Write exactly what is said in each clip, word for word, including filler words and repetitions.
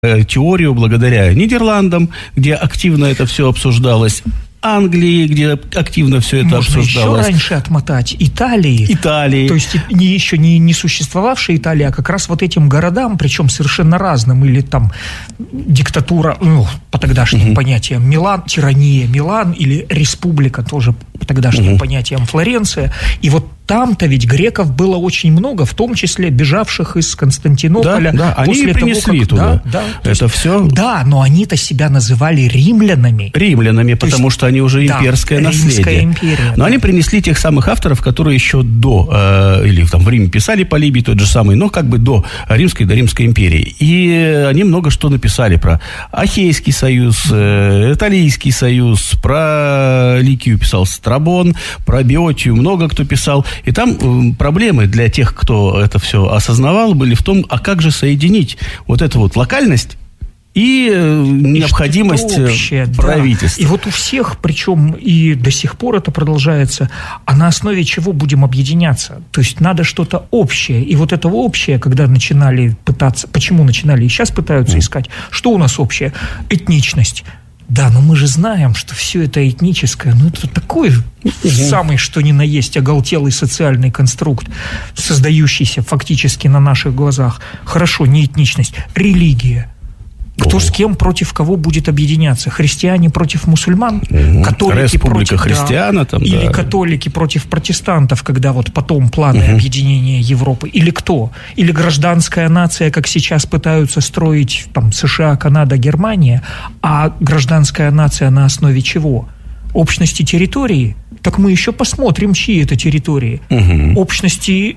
теорию благодаря Нидерландам, где активно это все обсуждалось, Англии, где активно все это Можно обсуждалось. Можно еще раньше отмотать. Италии. Италии. То есть не, еще не, не существовавшая Италия, а как раз вот этим городам, причем совершенно разным, или там диктатура, ну, по тогдашним угу. понятиям Милан, тирания Милан, или республика, тоже по тогдашним угу. понятиям Флоренция. И вот там-то ведь греков было очень много, в том числе бежавших из Константинополя. Да, да, после они принесли того, как, туда. Да, да, это есть, все. Да, но они-то себя называли римлянами. Римлянами, то потому есть, что они уже имперское да, наследие. Империя, но да. они принесли тех самых авторов, которые еще до, э, или там в Риме писали Полибий, тот же самый, но как бы до Римской, до Римской империи. И они много что написали про Ахейский союз, э, Италийский союз, про Ликию писал Страбон, про Биотию много кто писал. И там э, проблемы для тех, кто это все осознавал, были в том, а как же соединить вот эту вот локальность и э, необходимость и общее, правительства. Да. И вот у всех, причем и до сих пор это продолжается, а на основе чего будем объединяться? То есть надо что-то общее. И вот это общее, когда начинали пытаться, почему начинали и сейчас пытаются mm. искать, что у нас общее? Этничность. Да, но мы же знаем, что все это этническое, ну это такой угу. самый, что ни на есть, оголтелый социальный конструкт, создающийся фактически на наших глазах. Хорошо, не этничность, религия. Кто с кем против кого будет объединяться? Христиане против мусульман? Угу. Католики Республика против, христиан, да, там, или да. католики против протестантов, когда вот потом планы угу. объединения Европы? Или кто? Или гражданская нация, как сейчас пытаются строить там, США, Канада, Германия, а гражданская нация на основе чего? Общности территории? Так мы еще посмотрим, чьи это территории. Угу. Общности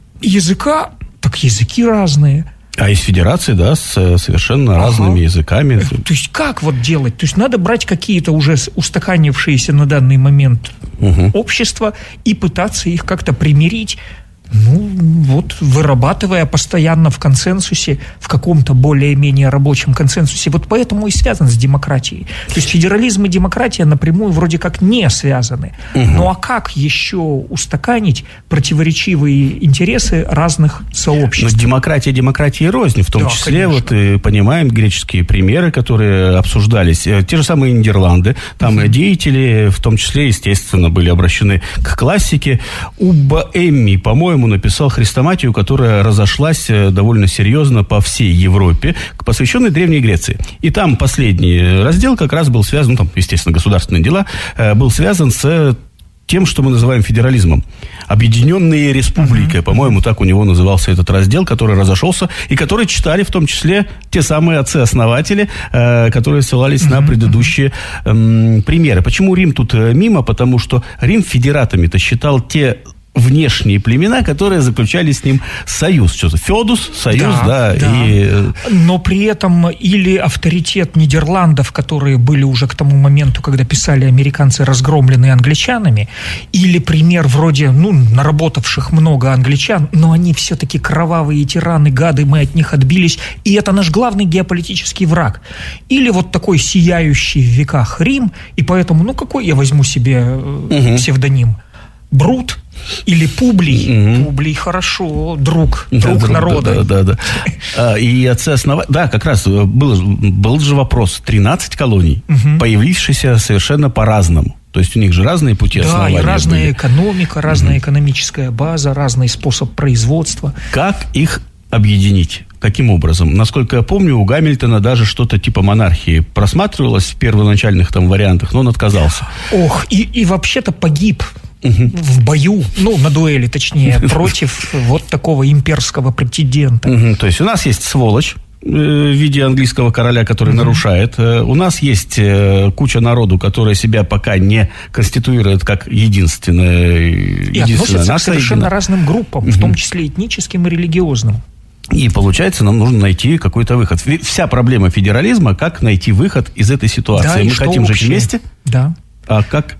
языка? Так языки разные. А из федерации, да, с совершенно ага. разными языками. То есть как вот делать? То есть надо брать какие-то уже устаканившиеся на данный момент угу. общества и пытаться их как-то примирить. Ну, вот, вырабатывая постоянно в консенсусе, в каком-то более-менее рабочем консенсусе. Вот поэтому и связан с демократией. То есть федерализм и демократия напрямую вроде как не связаны. Угу. Ну, а как еще устаканить противоречивые интересы разных сообществ? Но демократия, демократия рознь. В том да, числе, конечно. Вот и понимаем греческие примеры, которые обсуждались. Те же самые Нидерланды. Там угу. деятели, в том числе, естественно, были обращены к классике. Убба Эмми, по-моему, написал хрестоматию, которая разошлась довольно серьезно по всей Европе, посвященной Древней Греции. И там последний раздел как раз был связан, там, естественно, государственные дела, был связан с тем, что мы называем федерализмом. Объединенные республики, uh-huh. по-моему, так у него назывался этот раздел, который разошелся, и который читали в том числе те самые отцы-основатели, э, которые ссылались uh-huh. на предыдущие э, примеры. Почему Рим тут мимо? Потому что Рим федератами-то считал те внешние племена, которые заключали с ним союз. Что-то Феодус, союз, да. да, да. И... Но при этом или авторитет Нидерландов, которые были уже к тому моменту, когда писали американцы, разгромленные англичанами, или пример вроде, ну, наработавших много англичан, но они все-таки кровавые тираны, гады, мы от них отбились, и это наш главный геополитический враг. Или вот такой сияющий в веках Рим, и поэтому, ну, какой я возьму себе угу. псевдоним? Брут или Публий. Mm-hmm. Публий хорошо, друг, друг да, народа. Да, да, да. И отцы основатели... Да, как раз был, был же вопрос. тринадцать колоний, mm-hmm. появившиеся совершенно по-разному. То есть у них же разные пути да, основания. Да, и разная были. экономика, разная mm-hmm. экономическая база, разный способ производства. Как их объединить? Каким образом? Насколько я помню, у Гамильтона даже что-то типа монархии просматривалось в первоначальных там вариантах, но он отказался. Ох, и, и вообще-то погиб. Угу. В бою, ну, на дуэли, точнее, против вот такого имперского претендента. Угу. То есть у нас есть сволочь э, в виде английского короля, который угу. нарушает. Э, у нас есть э, куча народу, которая себя пока не конституирует как единственная, и относится к совершенно единая. разным группам, угу. в том числе этническим и религиозным. И получается, нам нужно найти какой-то выход. Вся проблема федерализма, как найти выход из этой ситуации. Да, мы хотим общее? жить вместе. Да. А как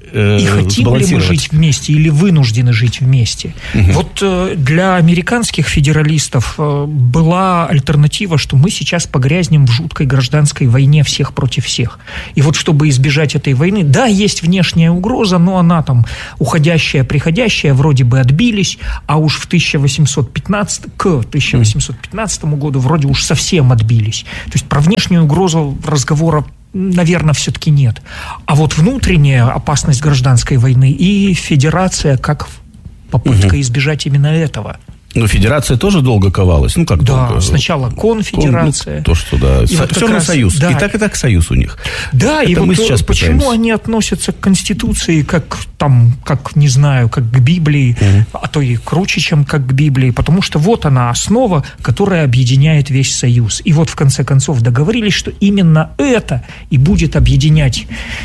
э, и хотим ли мы жить вместе или вынуждены жить вместе. Угу. Вот э, для американских федералистов э, была альтернатива, что мы сейчас погрязнем в жуткой гражданской войне всех против всех. И вот чтобы избежать этой войны, да, есть внешняя угроза, но она там уходящая, приходящая, вроде бы отбились, а уж в тысяча восемьсот пятнадцатом, к тысяча восемьсот пятнадцатому году вроде уж совсем отбились. То есть про внешнюю угрозу разговора, наверное, все-таки нет. А вот внутренняя опасность гражданской войны и федерация как попытка угу. избежать именно этого. Но федерация тоже долго ковалась. Ну, как да, долго? Сначала конфедерация. Кон, ну, то, что, да. Со, вот все равно раз, союз. Да. И так, и так союз у них. Да, это и мы вот сейчас почему пытаемся. Они относятся к Конституции как, там, как, не знаю, как к Библии, угу. а то и круче, чем как к Библии, потому что вот она основа, которая объединяет весь союз. И вот, в конце концов, договорились, что именно это и будет объединять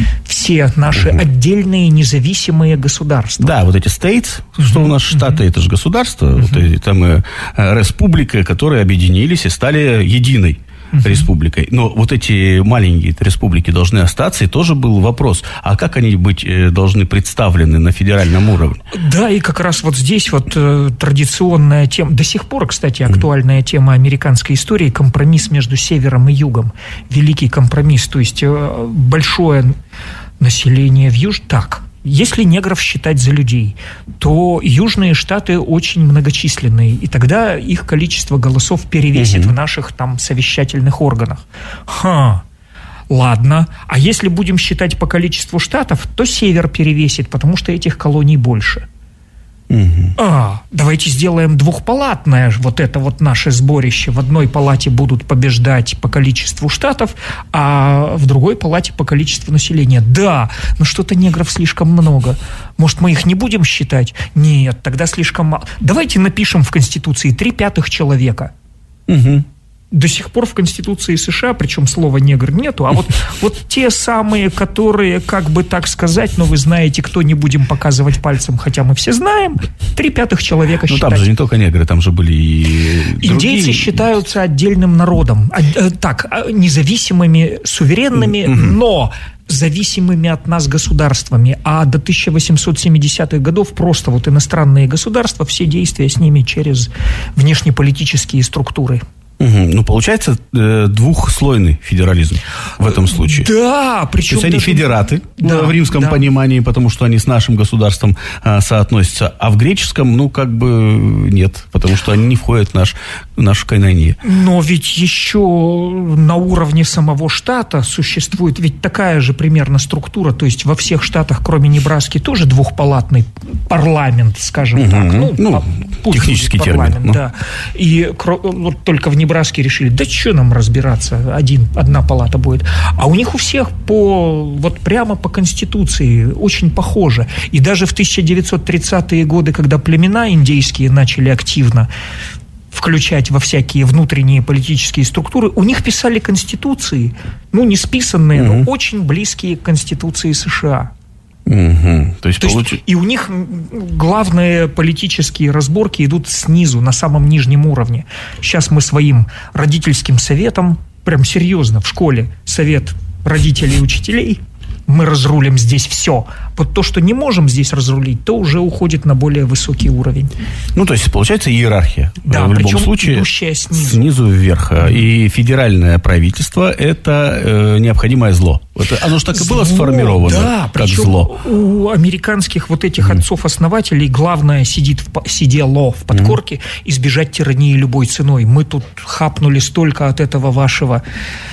все наши угу. отдельные независимые государства. Да, вот эти states, угу. что у нас штаты, угу. это же государства, угу. вот эти там э, республика, которые объединились и стали единой uh-huh. республикой. Но вот эти маленькие республики должны остаться, и тоже был вопрос, а как они быть э, должны представлены на федеральном уровне? Да, и как раз вот здесь вот э, традиционная тема, до сих пор, кстати, актуальная uh-huh. тема американской истории, компромисс между севером и югом. Великий компромисс, то есть э, большое население в Юж... Так, если негров считать за людей, то южные штаты очень многочисленные, и тогда их количество голосов перевесит угу. в наших там совещательных органах. Ха, ладно. А если будем считать по количеству штатов, то север перевесит, потому что этих колоний больше. Угу. А, давайте сделаем двухпалатное вот это вот наше сборище. В одной палате будут побеждать по количеству штатов, а в другой палате по количеству населения. Да, но что-то негров слишком много. Может, мы их не будем считать? Нет, тогда слишком мало. Давайте напишем в Конституции три пятых человека. Угу. До сих пор в Конституции США, причем слова «негр» нету, а вот, вот те самые, которые, как бы так сказать, но вы знаете, кто, не будем показывать пальцем, хотя мы все знаем, три пятых человека считать. Ну, там же не только негры, там же были и другие. Индейцы считаются отдельным народом, так, независимыми, суверенными, mm-hmm. но зависимыми от нас государствами, а до тысяча восемьсот семидесятых годов просто вот иностранные государства, все действия с ними через внешнеполитические структуры. Угу. Ну, получается, э, двухслойный федерализм в этом случае. Да, причем... То есть они даже... федераты, да, в римском да. понимании, потому что они с нашим государством э, соотносятся, а в греческом, ну, как бы нет, потому что они не входят в наш, нашу койнония. Но ведь еще на уровне самого штата существует ведь такая же примерно структура, то есть во всех штатах, кроме Небраски, тоже двухпалатный парламент, скажем угу. так. Ну, ну технический термин. Да. И вот только в Небраске решили, да что нам разбираться, один, одна палата будет. А у них у всех по, вот прямо по Конституции очень похоже. И даже в тысяча девятьсот тридцатые годы, когда племена индейские начали активно включать во всякие внутренние политические структуры, у них писали конституции, ну, не списанные, угу. но очень близкие к Конституции США. Угу. То есть, То получ... есть и у них главные политические разборки идут снизу, на самом нижнем уровне. Сейчас мы своим родительским советом, прям серьезно, в школе совет родителей и учителей, мы разрулим здесь все. Вот то, что не можем здесь разрулить, то уже уходит на более высокий уровень. Ну, то есть, получается, иерархия. Да, в причем любом случае, идущая снизу. Снизу вверх. Mm-hmm. И федеральное правительство – это э, необходимое зло. Это, оно же так и было сформировано, да, как зло. У американских вот этих mm-hmm. отцов-основателей главное сидит в, сидело в подкорке mm-hmm. избежать тирании любой ценой. Мы тут хапнули столько от этого вашего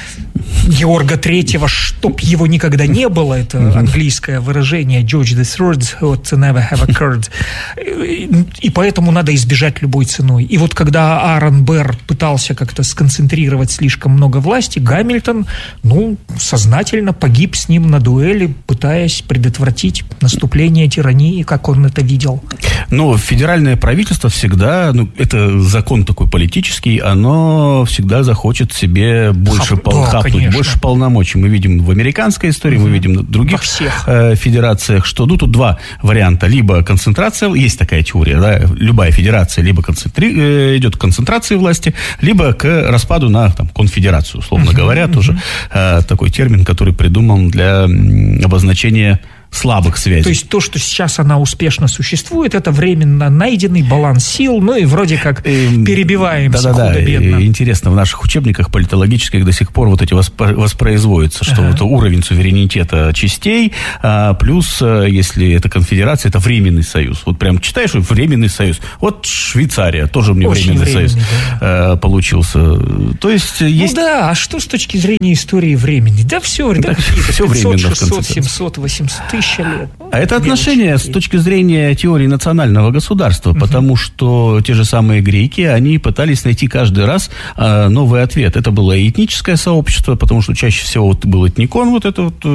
Георга Третьего, чтоб его никогда не было, это mm-hmm. английское выражение George the Third ought to never have occurred. И, и поэтому надо избежать любой ценой. И вот когда Аарон Берр пытался как-то сконцентрировать слишком много власти, Гамильтон, ну, сознательно погиб с ним на дуэли, пытаясь предотвратить наступление тирании, как он это видел. Но федеральное правительство всегда, ну, это закон такой политический, оно всегда захочет себе больше Хап, пол, да, хапнуть, конечно. больше полномочий. Мы видим в американской истории, угу. мы видим в других э, федерациях, что ну, тут два варианта. Либо концентрация, есть такая теория, да, любая федерация либо концентри, э, идет к концентрации власти, либо к распаду на там, конфедерацию, условно угу, говоря, угу. тоже э, такой термин, который придуман для обозначения слабых связей. То есть то, что сейчас она успешно существует, это временно найденный баланс сил, ну и вроде как эм, перебиваемся да-да-да. худо-бедно. Интересно, в наших учебниках политологических до сих пор вот эти воспро- воспроизводятся, что ага. вот уровень суверенитета частей, а, плюс, если это конфедерация, это временный союз. Вот прям читаешь, временный союз. Вот Швейцария, тоже мне Очень временный, временный союз да. а, получился. То есть есть... Ну да, а что с точки зрения истории времени? Да все, да, все пятьсот, шестьсот, семьсот, восемьсот, тысяча лет. А это отношение с точки зрения теории национального государства, угу. потому что те же самые греки, они пытались найти каждый раз а, новый ответ. Это было этническое сообщество, потому что чаще всего вот был этникон, вот это вот, э,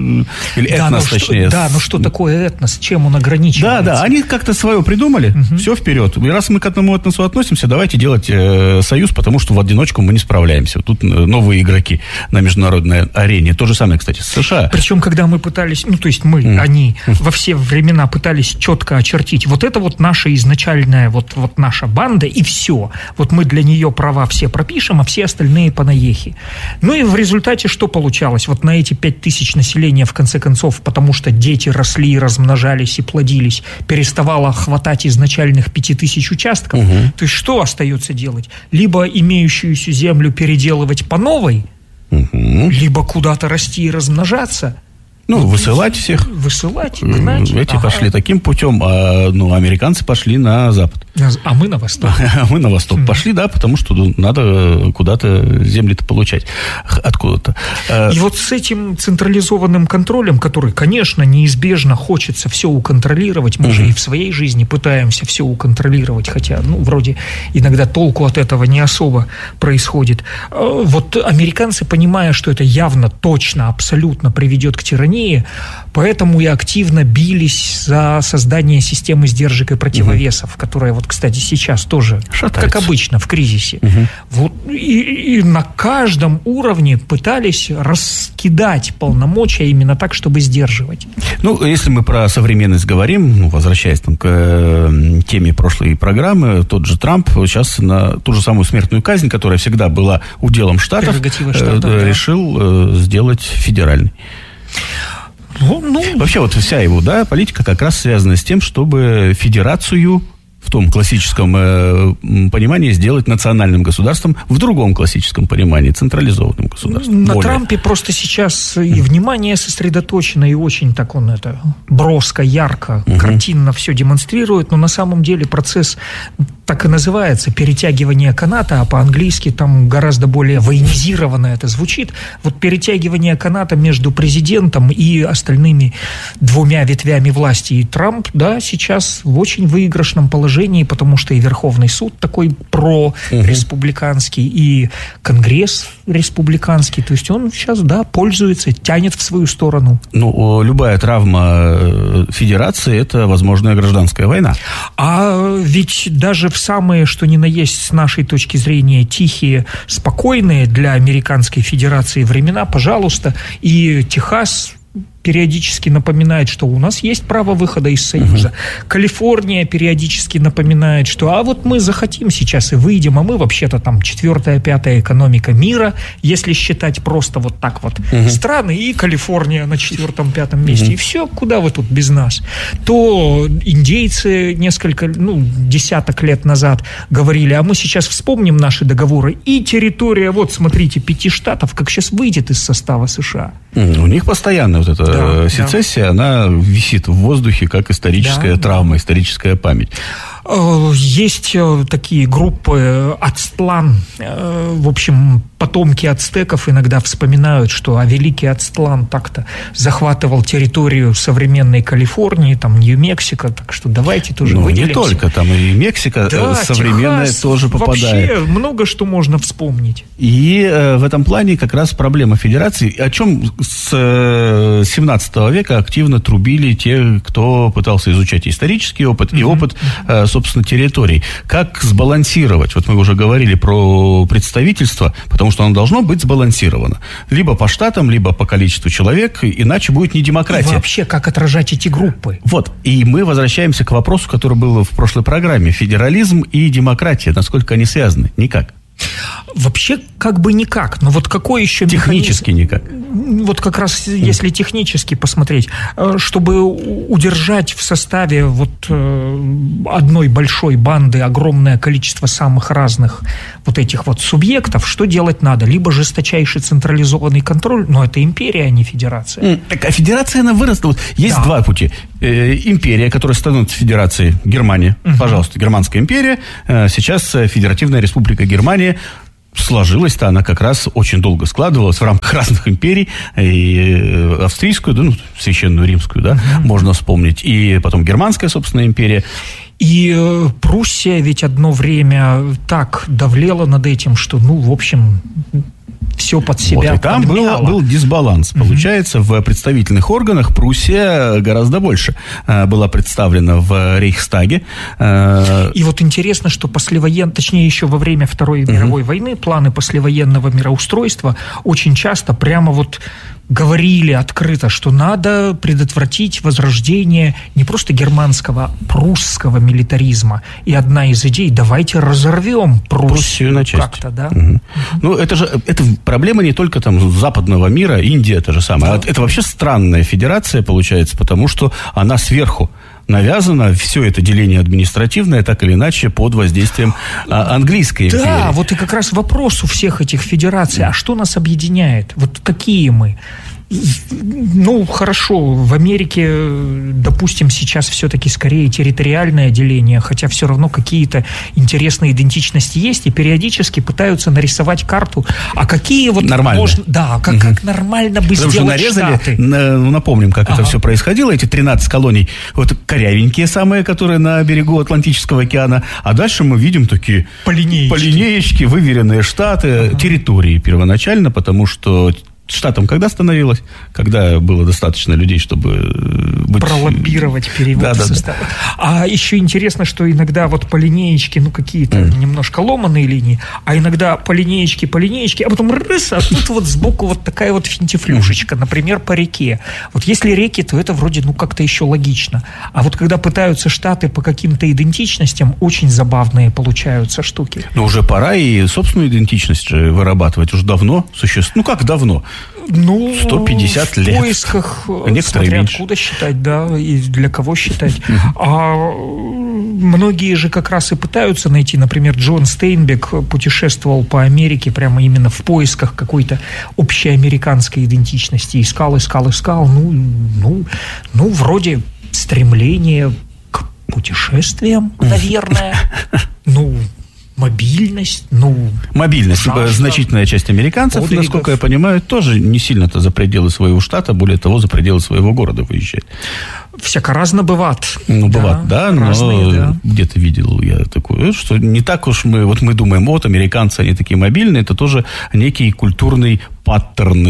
или да, этнос, что, точнее. Да, но что такое этнос, чем он ограничивается? Да, да, они как-то свое придумали, угу. все вперед. И раз мы к этому этносу относимся, давайте делать э, союз, потому что в одиночку мы не справляемся. Тут новые игроки на международной арене. То же самое, кстати, с США. Причем, когда мы пытались, ну, то есть мы, mm. они во все времена пытались четко очертить, вот это вот наша изначальная, вот, вот наша банда, и все. Вот мы для нее права все пропишем, а все остальные понаехи. Ну и в результате что получалось? Вот на эти пять тысяч населения, в конце концов, потому что дети росли, размножались и плодились, переставало хватать изначальных пяти тысяч участков. Mm-hmm. То есть что остается делать? Либо имеющуюся землю переделывать по новой, угу. либо куда-то расти и размножаться. Ну, ну высылать всех. Высылать, гнать. Эти ага. пошли таким путем, а ну, американцы пошли на запад. А мы на восток. А мы на восток mm. пошли, да, потому что надо куда-то земли-то получать. Откуда-то. И вот с этим централизованным контролем, который, конечно, неизбежно хочется все уконтролировать, мы mm-hmm. же и в своей жизни пытаемся все уконтролировать, хотя, ну, вроде иногда толку от этого не особо происходит. Вот американцы, понимая, что это явно, точно, абсолютно приведет к тирании, поэтому и активно бились за создание системы сдержек и противовесов, угу. которая, вот, кстати, сейчас тоже, шатается. Как обычно, в кризисе. Угу. Вот, и, и на каждом уровне пытались раскидать полномочия именно так, чтобы сдерживать. Ну, если мы про современность говорим, ну, возвращаясь там, к э, теме прошлой программы, тот же Трамп сейчас на ту же самую смертную казнь, которая всегда была уделом штатов, штатов э, да. решил э, сделать федеральной. Ну, ну... Вообще вот вся его, да, политика как раз связана с тем, чтобы федерацию в том классическом э, понимании сделать национальным государством, в другом классическом понимании централизованным государством. На более. Трампе просто сейчас и внимание сосредоточено, и очень так он это броско, ярко, угу. картинно все демонстрирует, но на самом деле процесс так и называется, перетягивание каната, а по-английски там гораздо более военизированно это звучит. Вот перетягивание каната между президентом и остальными двумя ветвями власти. И Трамп, да, сейчас в очень выигрышном положении, потому что и Верховный суд такой про-республиканский, угу. и Конгресс республиканский. То есть он сейчас, да, пользуется, тянет в свою сторону. Ну, любая травма федерации – это возможная гражданская война. А ведь даже в самые, что ни на есть с нашей точки зрения, тихие, спокойные для Американской Федерации времена, пожалуйста, и Техас периодически напоминает, что у нас есть право выхода из Союза. Uh-huh. Калифорния периодически напоминает, что а вот мы захотим сейчас и выйдем, а мы вообще-то там четвертая, пятая экономика мира, если считать просто вот так вот uh-huh. страны, и Калифорния на четвертом, пятом месте. Uh-huh. И все, куда вы тут без нас? То индейцы несколько, ну, десяток лет назад говорили, а мы сейчас вспомним наши договоры, и территория, вот смотрите, пяти штатов, как сейчас выйдет из состава США. Uh-huh. У них постоянно вот это да, сецессия, да. она висит в воздухе, как историческая да, травма, да. историческая память. Есть такие группы Ацтлан, в общем, потомки ацтеков иногда вспоминают, что а великий Ацтлан так-то захватывал территорию современной Калифорнии, там Нью-Мексико, так что давайте тоже ну, выделимся. Не только, там и Мексика да, современная Техас, тоже попадает. Вообще много что можно вспомнить. И э, в этом плане как раз проблема федерации, о чем с э, семнадцатого века активно трубили те, кто пытался изучать исторический опыт mm-hmm. и опыт э, собственно, территорий. Как сбалансировать? Вот мы уже говорили про представительство, потому что оно должно быть сбалансировано. Либо по штатам, либо по количеству человек, иначе будет не демократия. И вообще, как отражать эти группы? Вот. И мы возвращаемся к вопросу, который был в прошлой программе. Федерализм и демократия. Насколько они связаны? Никак. Вообще, как бы никак. Но вот какой еще технически механизм? Никак. Вот как раз, если технически посмотреть, чтобы удержать в составе вот одной большой банды огромное количество самых разных вот этих вот субъектов, что делать надо? Либо жесточайший централизованный контроль, но это империя, а не федерация. Так, а федерация, она выросла. Есть да. два пути. Э, империя, которая становится федерацией, Германия. Угу. Пожалуйста, Германская империя. Э, сейчас Федеративная Республика Германия. Сложилась-то она как раз очень долго складывалась в рамках разных империй, и австрийскую, да, ну, священную римскую, да, uh-huh. можно вспомнить, и потом германская, собственно, империя. И э, Пруссия ведь одно время так давлела над этим, что, ну, в общем, все под себя вот, и там был, был дисбаланс. Mm-hmm. Получается, в представительных органах Пруссия гораздо больше э, была представлена в Рейхстаге. Э, и вот интересно, что послевоенно, точнее, еще во время Второй mm-hmm. мировой войны планы послевоенного мироустройства очень часто прямо вот говорили открыто, что надо предотвратить возрождение не просто германского, а прусского милитаризма. И одна из идей – давайте разорвем Пруссию, Пруссию на части. Как-то, да? Угу. Угу. Ну, это же это проблема не только там западного мира, Индия это же самое. Да. Это вообще странная федерация получается, потому что она сверху навязано все это деление административное, так или иначе, под воздействием а, английской империи. Да, вот и как раз вопрос у всех этих федераций, а что нас объединяет? Вот какие мы? Ну, хорошо, в Америке, допустим, сейчас все-таки скорее территориальное деление, хотя все равно какие-то интересные идентичности есть, и периодически пытаются нарисовать карту, а какие вот нормально. Можно, да, как, угу. как нормально бы Потому сделать нарезали, штаты. На, напомним, как ага. это все происходило, эти тринадцать колоний, вот корявенькие самые, которые на берегу Атлантического океана, а дальше мы видим такие по линеечке, по линеечке выверенные штаты, ага. территории первоначально, потому что штатом когда становилось? Когда было достаточно людей, чтобы быть... пролоббировать перевод да, да, состава. Да. А еще интересно, что иногда вот по линеечке, ну, какие-то mm. немножко ломаные линии, а иногда по линеечке, по линеечке, а потом рыс, а тут вот сбоку вот такая вот финтифлюшечка, например, по реке. Вот если реки, то это вроде, ну, как-то еще логично. А вот когда пытаются штаты по каким-то идентичностям, очень забавные получаются штуки. Но уже пора и собственную идентичность же вырабатывать. Уже давно существует. Ну, как давно? Ну, сто пятьдесят лет. В поисках, некоторые смотря меньше. Откуда считать, да, и для кого считать. А многие же как раз и пытаются найти. Например, Джон Стейнбек путешествовал по Америке прямо именно в поисках какой-то общеамериканской идентичности. Искал, искал, искал. Ну, ну, ну вроде стремление к путешествиям, наверное. Ну... Мобильность, ну... Мобильность. Жажда. Значительная часть американцев, подвигов. Насколько я понимаю, тоже не сильно-то за пределы своего штата, более того, за пределы своего города выезжает. Всяко разно бывает. Ну, да, бывает, да, разные, но да. Где-то видел я такое, что не так уж мы... Вот мы думаем, вот, американцы, они такие мобильные, это тоже некий культурный паттерн,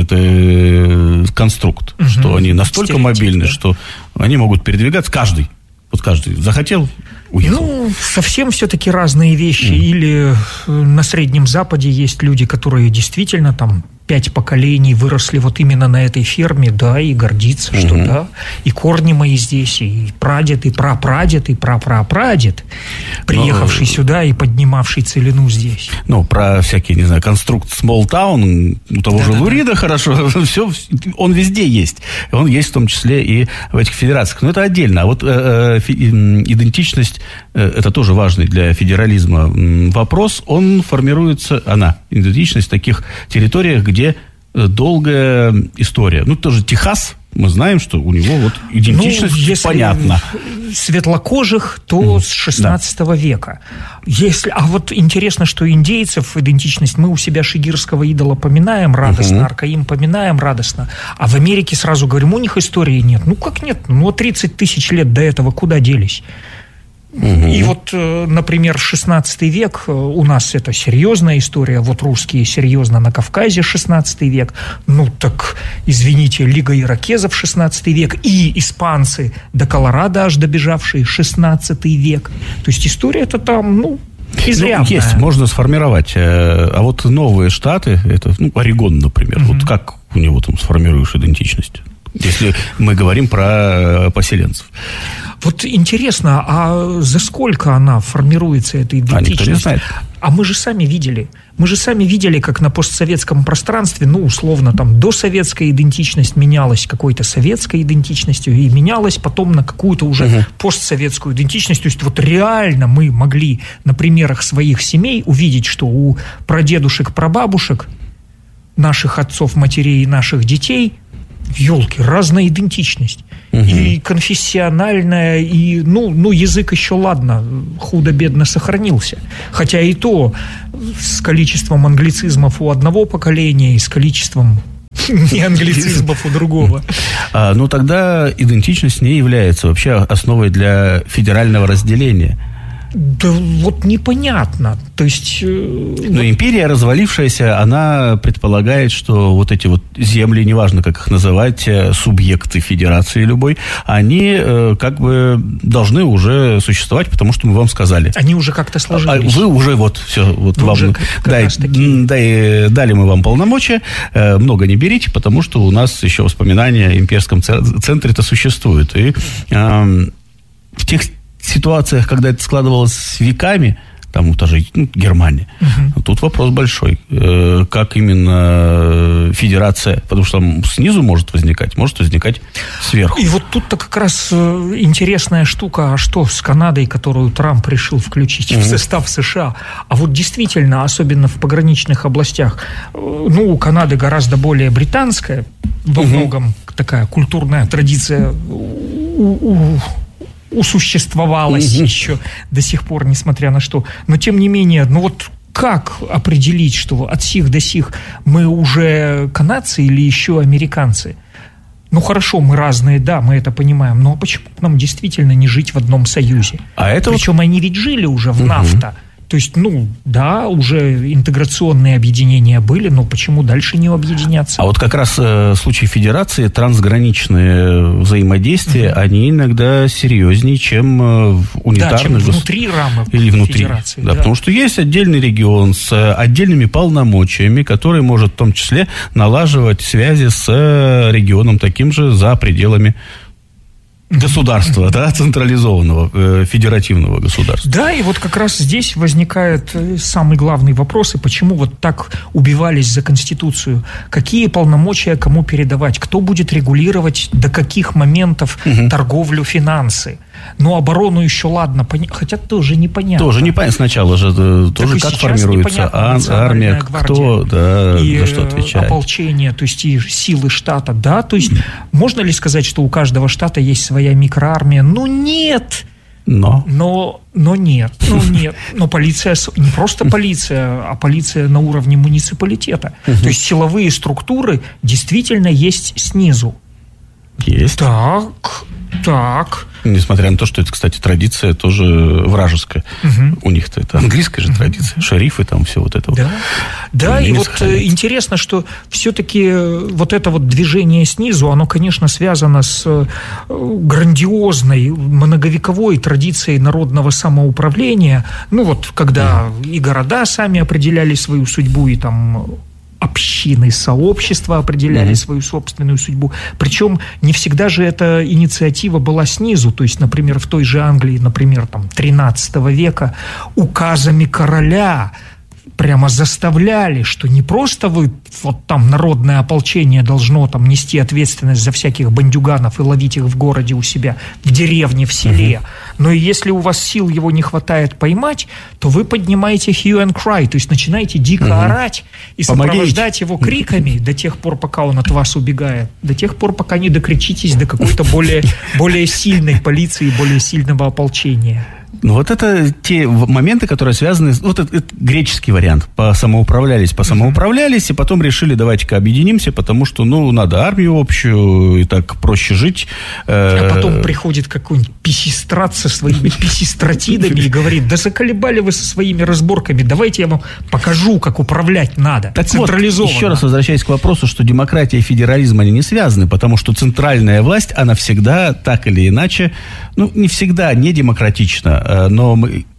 это конструкт, угу. что они настолько Стереотип, мобильны, да. что они могут передвигаться, каждый. Вот каждый захотел, уехал. Ну, совсем все-таки разные вещи. Mm. Или на Среднем Западе есть люди, которые действительно там пять поколений выросли вот именно на этой ферме, да, и гордиться, mm-hmm. что да, и корни мои здесь, и прадед, и прапрадед, и прапрапрадед, приехавший Но, сюда и поднимавший целину здесь. Ну, про всякие, не знаю, конструкт small town, у того да, же да, Лурида да. хорошо, все, он везде есть. Он есть в том числе и в этих федерациях. Но это отдельно. А вот э, э, идентичность, э, это тоже важный для федерализма вопрос, он формируется, она, идентичность в таких территориях, где долгая история. Ну, тоже Техас, мы знаем, что у него вот идентичность, ну, если понятна. Светлокожих, то mm-hmm. с шестнадцатого да. века. Если, а вот интересно, что индейцев идентичность, мы у себя шигирского идола поминаем радостно, mm-hmm. Аркаим поминаем радостно, а в Америке сразу говорим, у них истории нет. Ну, как нет? Ну, тридцать тысяч лет до этого куда делись? Угу. И вот, например, шестнадцатый век, у нас это серьезная история, вот русские серьезно на Кавказе шестнадцатый век, ну так, извините, Лига иракезов шестнадцатый век, и испанцы до Колорадо аж добежавшие шестнадцатый век. То есть история-то там, ну, изрядная. Ну, есть, можно сформировать. А вот новые штаты, это, ну, Орегон, например, угу. вот как у него там сформируешь идентичность? Если мы говорим про поселенцев. Вот интересно, а за сколько она формируется, эта идентичность? А никто не знает. А мы же сами видели, мы же сами видели, как на постсоветском пространстве, ну, условно, там, досоветская идентичность менялась какой-то советской идентичностью и менялась потом на какую-то уже uh-huh. постсоветскую идентичность. То есть вот реально мы могли на примерах своих семей увидеть, что у прадедушек, прабабушек, наших отцов, матерей и наших детей, елки, разная идентичность. Угу. И конфессиональная, и, ну, ну, язык еще, ладно, худо-бедно сохранился. Хотя и то с количеством англицизмов у одного поколения и с количеством неанглицизмов у другого. А, ну, тогда идентичность не является вообще основой для федерального разделения. Да вот непонятно. То есть... Но вот... империя, развалившаяся, она предполагает, что вот эти вот земли, неважно, как их называть, субъекты федерации любой, они э, как бы должны уже существовать, потому что мы вам сказали. Они уже как-то сложились. А вы уже вот все, вот вы вам уже как, как дай, дай, дали мы вам полномочия, э, много не берите, потому что у нас еще воспоминания о имперском центре-то существуют. И э, в тех ситуациях, когда это складывалось веками, там вот даже ну, Германия, угу. тут вопрос большой, э, как именно федерация, потому что там снизу может возникать, может возникать сверху. И вот тут-то как раз интересная штука, а что с Канадой, которую Трамп решил включить угу. в состав США, а вот действительно, особенно в пограничных областях, ну, у Канады гораздо более британская, во угу. многом такая культурная традиция у, у усуществовалось mm-hmm. еще до сих пор, несмотря на что. Но, тем не менее, ну вот как определить, что от сих до сих мы уже канадцы или еще американцы? Ну, хорошо, мы разные, да, мы это понимаем, но почему нам действительно не жить в одном союзе? А это Причем вот... они ведь жили уже в mm-hmm. нафто. То есть, ну, да, уже интеграционные объединения были, но почему дальше не объединяться? А вот как раз э, в случае федерации трансграничные взаимодействия, mm-hmm. они иногда серьезнее, чем э, унитарных... Да, чем внутри рамок или внутри. Федерации. Да, да. Потому что есть отдельный регион с отдельными полномочиями, который может в том числе налаживать связи с регионом таким же за пределами государства, да, централизованного, э, федеративного государства. Да, и вот как раз здесь возникает самый главный вопрос, и почему вот так убивались за Конституцию. Какие полномочия кому передавать? Кто будет регулировать до каких моментов угу. торговлю, финансы? Ну, оборону еще ладно, поня... хотя тоже непонятно. Тоже непонятно. Сначала же так тоже как формируется а, армия, кто да, и за что отвечает. Ополчение, то есть и силы штата, да, то есть можно ли сказать, что у каждого штата есть своя микроармия? Ну, нет. Но. Но, но нет. Ну, нет. Но полиция, не просто полиция, а полиция на уровне муниципалитета. Угу. То есть силовые структуры действительно есть снизу. Есть. Так, так. Несмотря на то, что это, кстати, традиция тоже вражеская. Угу. У них-то это английская же традиция. Угу. Шерифы там, все вот это. Да, да, и вот сохраняется. Интересно, что все-таки вот это вот движение снизу, оно, конечно, связано с грандиозной, многовековой традицией народного самоуправления. Ну вот, когда угу. и города сами определяли свою судьбу, и там... общины, сообщества определяли mm-hmm. свою собственную судьбу. Причем не всегда же эта инициатива была снизу. То есть, например, в той же Англии, например, там, тринадцатого века указами короля прямо заставляли, что не просто вы, вот там народное ополчение должно там нести ответственность за всяких бандюганов и ловить их в городе у себя, в деревне, в селе, uh-huh. но и если у вас сил его не хватает поймать, то вы поднимаете hue and cry, то есть начинаете дико uh-huh. орать и сопровождать Помогите. его криками до тех пор, пока он от вас убегает, до тех пор, пока не докричитесь до какой-то более, более сильной полиции, более сильного ополчения. Ну, вот это те моменты, которые связаны... Вот это, это греческий вариант. Посамоуправлялись, посамоуправлялись, и потом решили, давайте-ка объединимся, потому что, ну, надо армию общую, и так проще жить. А потом приходит какой-нибудь писистрат со своими писистратидами и говорит, да заколебали вы со своими разборками, давайте я вам покажу, как управлять надо. Так централизованно. Вот, еще раз возвращаясь к вопросу, что демократия и федерализм, они не связаны, потому что центральная власть, она всегда, так или иначе, ну, не всегда не демократична, но мы,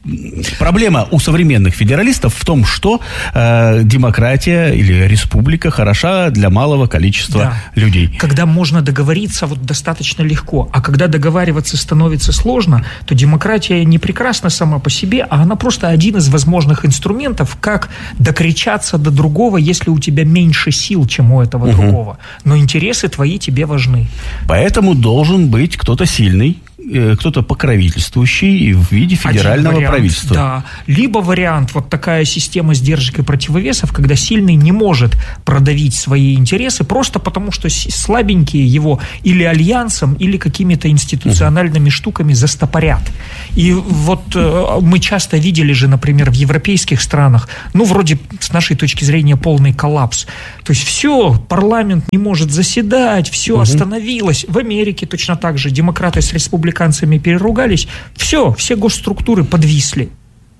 проблема у современных федералистов в том, что э, демократия или республика хороша для малого количества да. людей. Когда можно договориться вот достаточно легко, а когда договариваться становится сложно, то демократия не прекрасна сама по себе, а она просто один из возможных инструментов, как докричаться до другого, если у тебя меньше сил, чем у этого угу. другого. Но интересы твои тебе важны. Поэтому должен быть кто-то сильный, кто-то покровительствующий в виде федерального вариант, правительства. Да. Либо вариант, вот такая система сдержек и противовесов, когда сильный не может продавить свои интересы просто потому, что слабенькие его или альянсом, или какими-то институциональными uh-huh. штуками застопорят. И вот э, мы часто видели же, например, в европейских странах, ну, вроде с нашей точки зрения полный коллапс. То есть все, парламент не может заседать, все uh-huh. остановилось. В Америке точно так же демократы с республиканцами переругались, все, все госструктуры подвисли.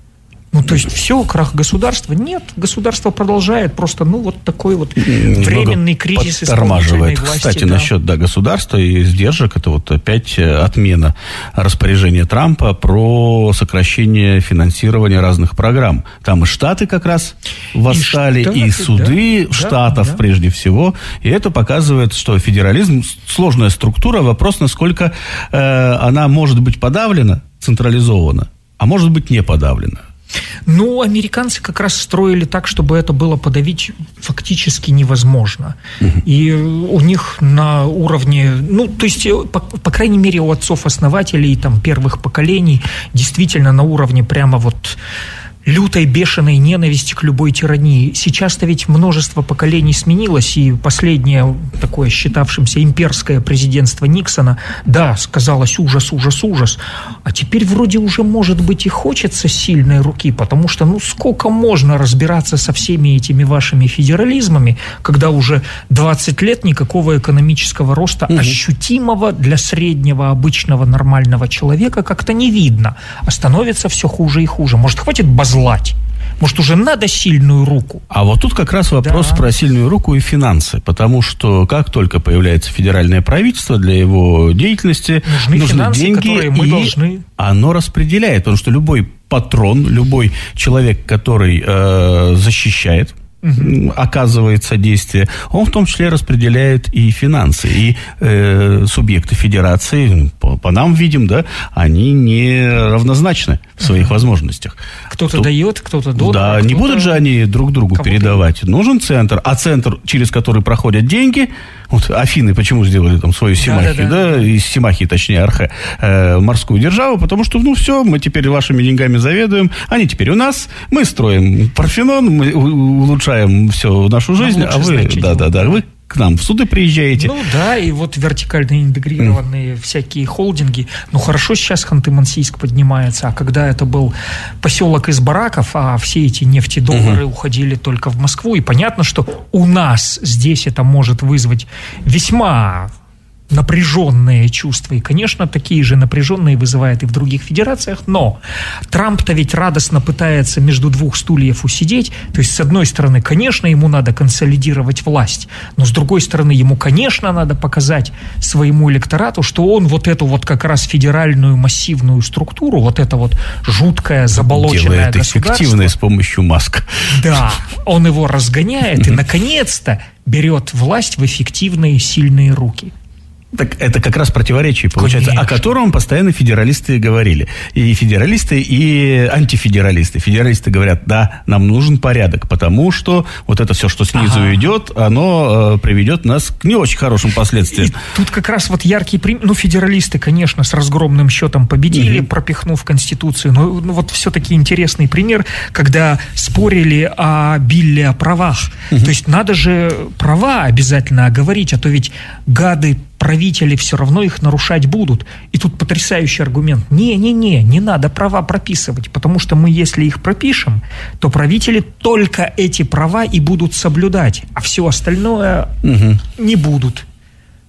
Ну, то есть, все, крах государства. Нет, государство продолжает, просто, ну, вот такой вот временный кризис исполнительной власти. Кстати, да. насчет, да, государства и сдержек, это вот опять отмена распоряжения Трампа про сокращение финансирования разных программ. Там и Штаты как раз восстали, и, штаты, и суды да, Штатов, да, да. прежде всего. И это показывает, что федерализм сложная структура. Вопрос, насколько э, она может быть подавлена, централизована, а может быть не подавлена. Ну, американцы как раз строили так, чтобы это было подавить фактически невозможно. Uh-huh. И у них на уровне, ну, то есть, по, по крайней мере, у отцов-основателей, там, первых поколений, действительно на уровне прямо вот лютой, бешеной ненависти к любой тирании. Сейчас-то ведь множество поколений сменилось, и последнее такое считавшимся имперское президентство Никсона, да, сказалось ужас, ужас, ужас. А теперь вроде уже, может быть, и хочется сильной руки, потому что, ну, сколько можно разбираться со всеми этими вашими федерализмами, когда уже двадцать лет никакого экономического роста угу. ощутимого для среднего, обычного, нормального человека как-то не видно, а становится все хуже и хуже. Может, хватит базлать? Может, уже надо сильную руку? А вот тут как раз вопрос да. про сильную руку и финансы. Потому что как только появляется федеральное правительство, для его деятельности нужны, нужны финансы, деньги, которые мы и должны... оно распределяет. Потому что любой патрон, любой человек, который э, защищает, угу. оказывает содействие, он в том числе распределяет и финансы. И э, субъекты федерации, по, по нам видим, да, они не равнозначны в своих угу. возможностях. Кто-то Кто... дает, кто-то донор. Да, кто-то... не будут же они друг другу Кому-то... передавать. Нужен центр, а центр, через который проходят деньги, вот Афины почему сделали там свою Симахи, да, да, да. да из Симахи, точнее, Архе, э, морскую державу, потому что, ну, все, мы теперь вашими деньгами заведуем, они теперь у нас, мы строим Парфенон, мы улучшаем всю нашу жизнь, а вы, да-да-да, вы к нам в суды приезжаете. Ну да, и вот вертикально интегрированные mm. всякие холдинги. Ну хорошо, сейчас Ханты-Мансийск поднимается, а когда это был поселок из бараков, а все эти нефтедоллары mm-hmm. уходили только в Москву, и понятно, что у нас здесь это может вызвать весьма напряженные чувства. И, конечно, такие же напряженные вызывает и в других федерациях. Но Трамп-то ведь радостно пытается между двух стульев усидеть. То есть, с одной стороны, конечно, ему надо консолидировать власть. Но, с другой стороны, ему, конечно, надо показать своему электорату, что он вот эту вот как раз федеральную массивную структуру, вот это вот жуткое заболоченное государство... Делает эффективное с помощью масок. Да, он его разгоняет и, наконец-то, берет власть в эффективные, сильные руки. Так это как раз противоречие, получается, Конечно. О котором постоянно федералисты говорили. И федералисты, и антифедералисты. Федералисты говорят, да, нам нужен порядок, потому что вот это все, что снизу ага. идет, оно э, приведет нас к не очень хорошим последствиям. И тут как раз вот яркий пример. Ну, федералисты, конечно, с разгромным счетом победили, угу. пропихнув Конституцию. Но ну, вот все-таки интересный пример, когда спорили о Билле о правах. Угу. То есть надо же права обязательно оговорить, а то ведь гады правители все равно их нарушать будут. И тут потрясающий аргумент. Не-не-не, не надо права прописывать, потому что мы, если их пропишем, то правители только эти права и будут соблюдать, а все остальное угу. не будут.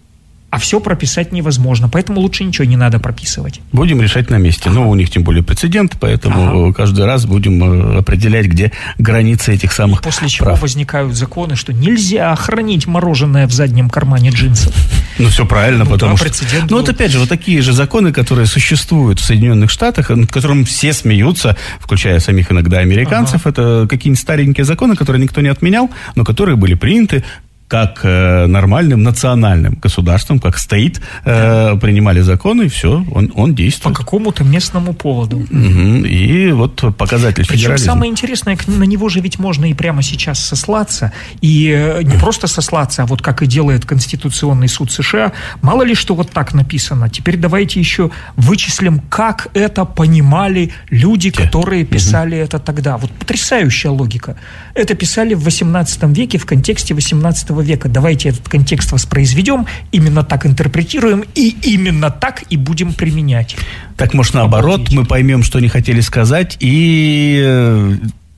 А все прописать невозможно, поэтому лучше ничего не надо прописывать. Будем решать на месте. Ага. Ну, у них тем более прецедент, поэтому ага. каждый раз будем определять, где границы этих самых прав. После чего возникают законы, что нельзя хранить мороженое в заднем кармане джинсов. Ну, все правильно, ну, потому да, что... Ну, вот опять же, вот такие же законы, которые существуют в Соединенных Штатах, над которыми все смеются, включая самих иногда американцев, ага. это какие-нибудь старенькие законы, которые никто не отменял, но которые были приняты как э, нормальным национальным государством, как стоит, э, принимали законы, и все, он, он действует. По какому-то местному поводу. Угу. И вот показатель федерализма. Причем самое интересное, на него же ведь можно и прямо сейчас сослаться, и не просто сослаться, а вот как и делает Конституционный суд США, мало ли что вот так написано. Теперь давайте еще вычислим, как это понимали люди, которые писали угу. это тогда. Вот потрясающая логика. Это писали в восемнадцатом веке в контексте восемнадцатого века. Давайте этот контекст воспроизведем, именно так интерпретируем и именно так и будем применять. Так, может, наоборот, Обалдеть. мы поймем, что не хотели сказать, и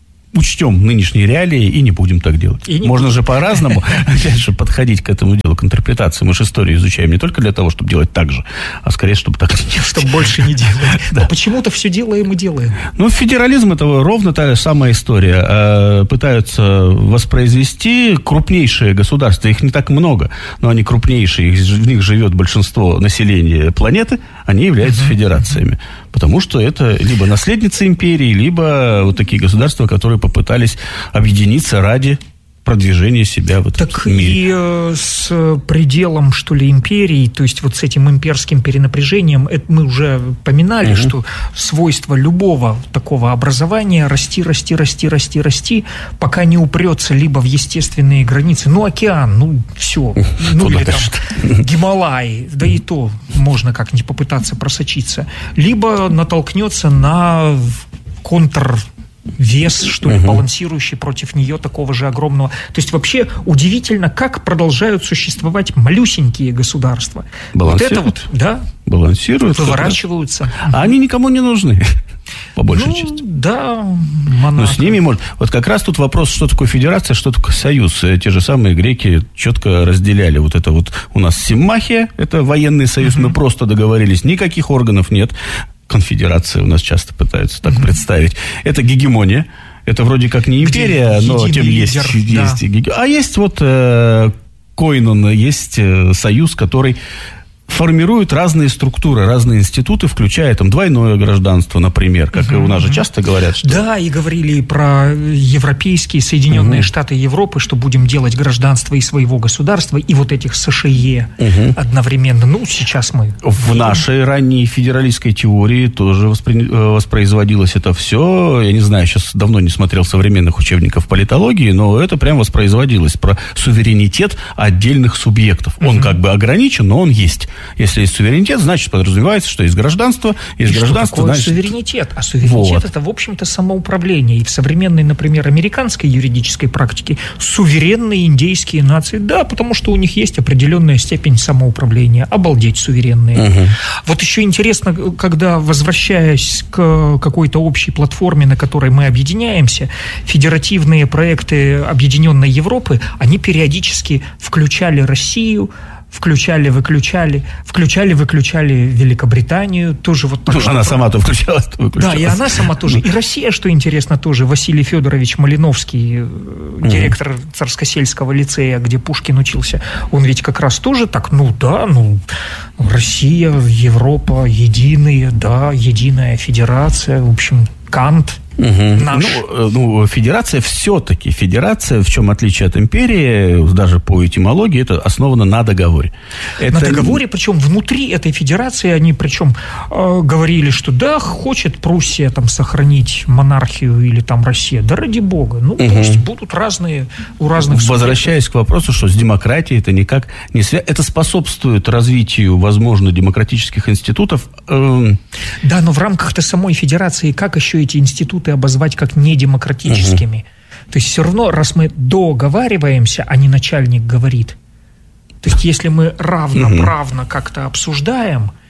учтем нынешние реалии и не будем так делать. Можно будем. же по-разному, опять же, подходить к этому делу, к интерпретации. Мы же историю изучаем не только для того, чтобы делать так же, а скорее, чтобы так не делать. Чтобы больше не делать. Да. Но почему-то все делаем и делаем. Ну, федерализм — это ровно та же самая история. Пытаются воспроизвести крупнейшие государства. Их не так много, но они крупнейшие. В них живет большинство населения планеты. Они являются uh-huh. федерациями. Потому что это либо наследницы империи, либо вот такие государства, которые попытались объединиться ради продвижения себя в этом так мире. И э, с пределом, что ли, империи, то есть вот с этим имперским перенапряжением, это мы уже поминали, угу. что свойство любого такого образования расти, расти, расти, расти, расти, пока не упрется либо в естественные границы, ну, океан, ну, все, ну, или там Гималай, да и то можно как-нибудь попытаться просочиться, либо натолкнется на контр вес, что ли, uh-huh. балансирующий против нее такого же огромного. То есть вообще удивительно, как продолжают существовать малюсенькие государства. Вот это вот, да, балансируются, выворачиваются. Да. А они никому не нужны, по большей ну, части. Да, Монако. Но с ними можно. Вот как раз тут вопрос, что такое федерация, что такое союз. Те же самые греки четко разделяли. Вот это вот у нас симмахия, это военный союз, uh-huh. мы просто договорились, никаких органов нет. Конфедерация у нас часто пытаются так mm-hmm. представить. Это гегемония. Это вроде как не империя, где но тем лидер, есть, да. есть. А есть вот э, Койнон, есть э, союз, который формируют разные структуры, разные институты, включая там двойное гражданство, например, как угу, и у нас же часто говорят. Что... Да, и говорили про европейские Соединенные угу. Штаты Европы, что будем делать гражданство и своего государства, и вот этих США угу. одновременно. Ну, сейчас мы... В видим. Нашей ранней федералистской теории тоже воспри... воспроизводилось это все. Я не знаю, сейчас давно не смотрел современных учебников политологии, но это прям воспроизводилось про суверенитет отдельных субъектов. Он угу. как бы ограничен, но он есть. Если есть суверенитет, значит, подразумевается, что есть гражданство. Есть и гражданство, что такое значит... суверенитет? А суверенитет вот. Это, в общем-то, самоуправление. И в современной, например, американской юридической практике суверенные индейские нации, да, потому что у них есть определенная степень самоуправления. Обалдеть, суверенные. Угу. Вот еще интересно, когда, возвращаясь к какой-то общей платформе, на которой мы объединяемся, федеративные проекты Объединенной Европы, они периодически включали Россию, включали-выключали, включали-выключали Великобританию, тоже вот так. Ну, она сама то включала, то выключала. Да, и она сама тоже. И Россия, что интересно, тоже. Василий Федорович Малиновский, директор угу. Царскосельского лицея, где Пушкин учился, он ведь как раз тоже так, ну да, ну, Россия, Европа, единые, да, единая федерация, в общем, Кант. Угу. Наш... Ну, ну, федерация все-таки, федерация, в чем отличие от империи, даже по этимологии, это основано на договоре. Это... На договоре, причем внутри этой федерации они, причем, э, говорили, что да, хочет Пруссия там сохранить монархию или там Россия, да ради бога, ну угу. пусть будут разные у разных субъектов. Возвращаясь к вопросу, что с демократией это никак не связано, это способствует развитию, возможно, демократических институтов. Э... Да, но в рамках-то самой федерации как еще эти институты обозвать как недемократическими. Угу. То есть все равно, раз мы договариваемся, а не начальник говорит. То есть если мы равноправно угу. как-то обсуждаем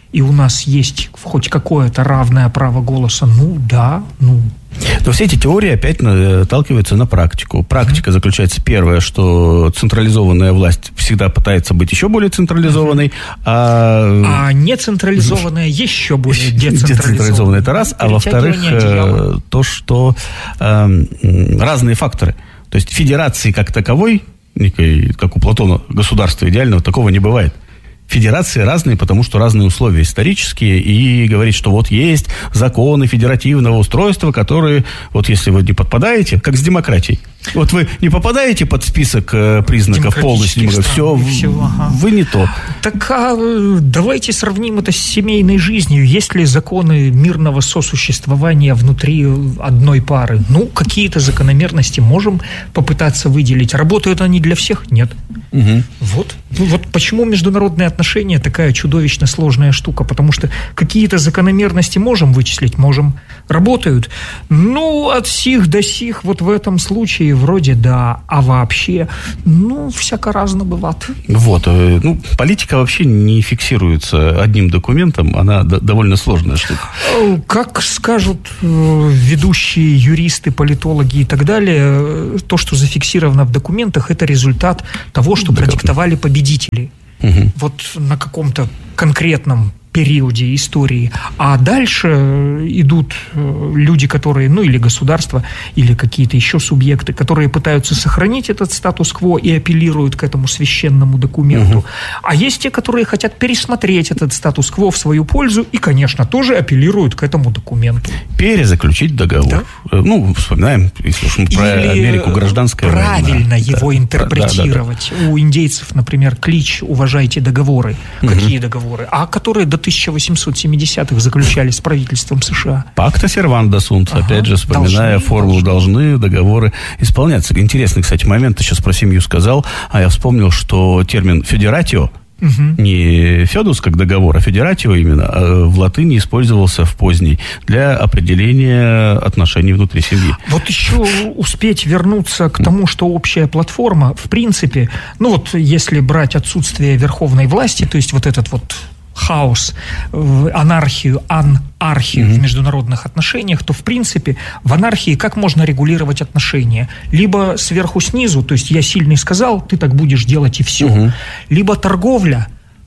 и у нас есть хоть какое-то равное право голоса, ну да, ну... Но все эти теории опять наталкиваются на практику. Практика mm-hmm. заключается, первое, что централизованная власть всегда пытается быть еще более централизованной, mm-hmm. а... а нецентрализованная еще более децентрализованная. Децентрализованная, это раз, а во-вторых, то, что э, разные факторы. То есть федерации как таковой, некой, как у Платона, государства идеального, такого не бывает. Федерации разные, потому что разные условия исторические, и говорить, что вот есть законы федеративного устройства, которые, вот если вы не подпадаете, как с демократией, вот вы не попадаете под список э, признаков полностью, все, все ага. вы не то. Так а, давайте сравним это с семейной жизнью. Есть ли законы мирного сосуществования внутри одной пары? Ну, какие-то закономерности можем попытаться выделить. Работают они для всех? Нет. Угу. Вот. Ну, вот почему международные отношения такая чудовищно сложная штука. Потому что какие-то закономерности можем вычислить? Можем. Работают? Ну, от сих до сих вот в этом случае вроде да, а вообще, ну, всяко разно бывает. Вот, ну, политика вообще не фиксируется одним документом, она д- довольно сложная штука. Как скажут ведущие юристы, политологи и так далее, то, что зафиксировано в документах, это результат того, что да, продиктовали победители. Угу. Вот на каком-то конкретном периоде истории, а дальше идут люди, которые, ну или государства, или какие-то еще субъекты, которые пытаются сохранить этот статус-кво и апеллируют к этому священному документу. Угу. А есть те, которые хотят пересмотреть этот статус-кво в свою пользу и, конечно, тоже апеллируют к этому документу. Перезаключить договор. Да? Ну, вспоминаем, если уж мы про или Америку, гражданская война. Правильно его да. интерпретировать. Да, да, да. У индейцев, например, клич «Уважайте договоры». Угу. Какие договоры? А которые до тысяча восемьсот семидесятых заключали с правительством США. Пакта серванда сунт, ага, опять же, вспоминая должны, формулу должны. должны договоры исполняться. Интересный, кстати, момент, ты сейчас про семью сказал, а я вспомнил, что термин «федератио», угу. не «федус» как договор, а «федератио» именно, а в латыни использовался в поздней для определения отношений внутри семьи. Вот еще успеть вернуться к тому, что общая платформа, в принципе, ну вот если брать отсутствие верховной власти, то есть вот этот вот хаос, анархию, анархию mm-hmm. в международных отношениях, то, в принципе, в анархии как можно регулировать отношения? Либо сверху снизу, то есть я сильный сказал, ты так будешь делать и все. Mm-hmm. Либо торговля,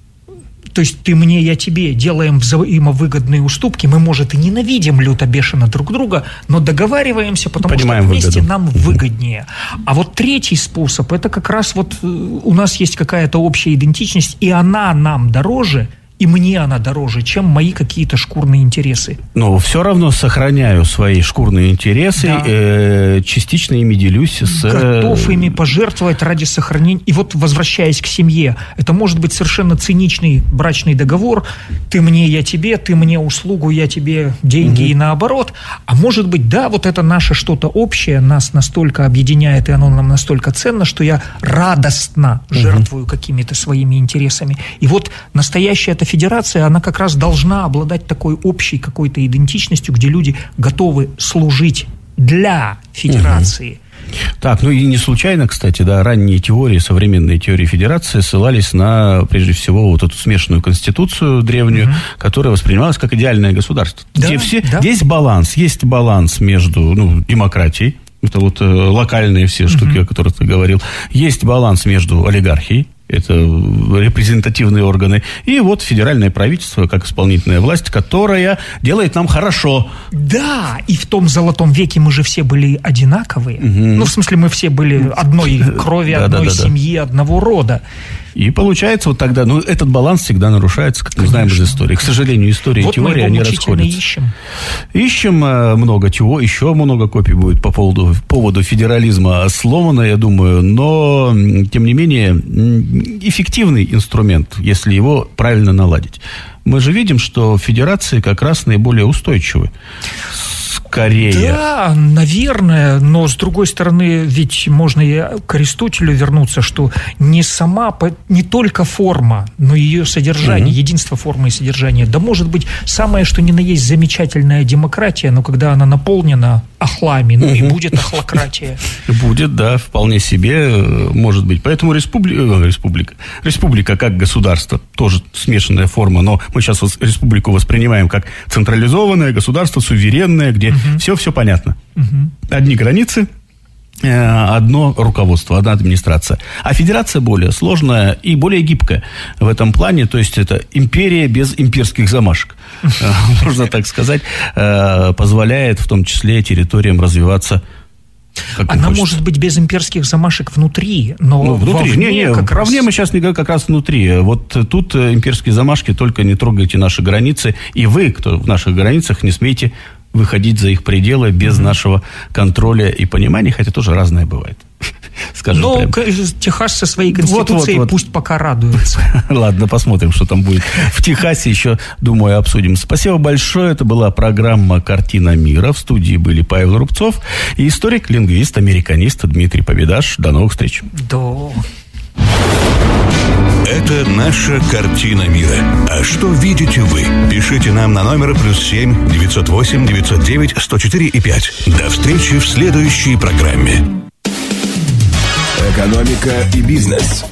то есть ты мне, я тебе, делаем взаимовыгодные уступки, мы, может, и ненавидим люто-бешено друг друга, но договариваемся, потому Понимаем что вместе выгоду. Нам выгоднее. А вот третий способ, это как раз вот у нас есть какая-то общая идентичность, и она нам дороже, и мне она дороже, чем мои какие-то шкурные интересы. Но все равно сохраняю свои шкурные интересы, да. э, частично ими делюсь с... Готов ими пожертвовать ради сохранения. И вот, возвращаясь к семье, это может быть совершенно циничный брачный договор. Ты мне, я тебе, ты мне услугу, я тебе деньги, угу. и наоборот. А может быть, да, вот это наше что-то общее, нас настолько объединяет, и оно нам настолько ценно, что я радостно угу. жертвую какими-то своими интересами. И вот настоящая эта федерация, она как раз должна обладать такой общей какой-то идентичностью, где люди готовы служить для федерации. Угу. Так, ну и не случайно, кстати, да, ранние теории, современные теории федерации ссылались на, прежде всего, вот эту смешанную конституцию древнюю, угу. которая воспринималась как идеальное государство. Да, где все, да. Здесь баланс, есть баланс между, ну, демократией, это вот э, локальные все штуки, угу. о которых ты говорил, есть баланс между олигархией, это репрезентативные органы, и вот федеральное правительство, как исполнительная власть, которая делает нам хорошо. Да, и в том золотом веке мы же все были одинаковые. Угу. Ну, в смысле, мы все были одной крови, да, одной да, да, семьи, да. одного рода. И получается вот тогда, ну, этот баланс всегда нарушается, как мы знаем из истории. К сожалению, история вот и теория, они расходятся. Ищем. Ищем э, много чего, еще много копий будет по поводу, по поводу федерализма сломано, я думаю, но, тем не менее, эффективный инструмент, если его правильно наладить. Мы же видим, что федерации как раз наиболее устойчивы. Корея. Да, наверное, но с другой стороны, ведь можно и к Аристотелю вернуться, что не сама, не только форма, но и ее содержание, mm-hmm. единство формы и содержания. Да может быть, самое что ни на есть замечательная демократия, но когда она наполнена охлами, ну mm-hmm. и будет охлократия. Будет, да, вполне себе, может быть. Поэтому республика, республика, республика как государство, тоже смешанная форма, но мы сейчас республику воспринимаем как централизованное государство, суверенное, где uh-huh. все-все понятно. Uh-huh. Одни границы, одно руководство, одна администрация. А федерация более сложная и более гибкая в этом плане. То есть, это империя без имперских замашек. Можно так сказать. Позволяет в том числе территориям развиваться. Она может быть без имперских замашек внутри, но ну, внутри. Вовне, не, не, как раз... вовне мы сейчас не говорим, как раз внутри. Вот тут имперские замашки, только не трогайте наши границы. И вы, кто в наших границах, не смейте выходить за их пределы без mm-hmm. нашего контроля и понимания, хотя тоже разное бывает. Скажем Но прямо. Техас со своей конституцией вот, вот, пусть вот. Пока радуется. Ладно, посмотрим, что там будет в Техасе, еще, думаю, обсудим. Спасибо большое. Это была программа «Картина мира». В студии были Павел Рубцов и историк, лингвист, американист Дмитрий Победаш. До новых встреч. Да. Это наша картина мира. А что видите вы? Пишите нам на номер плюс семь девятьсот восемь девятьсот девять сто четыре и пять. До встречи в следующей программе. Экономика и бизнес.